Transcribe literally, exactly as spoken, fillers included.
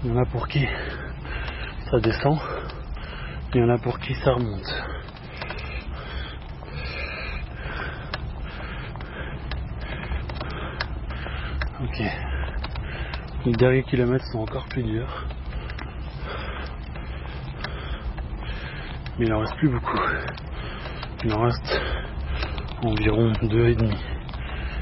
Il y en a pour qui ça descend, il y en a pour qui ça remonte. Ok. Les derniers kilomètres sont encore plus durs. Mais il en reste plus beaucoup. Il en reste environ deux et demi.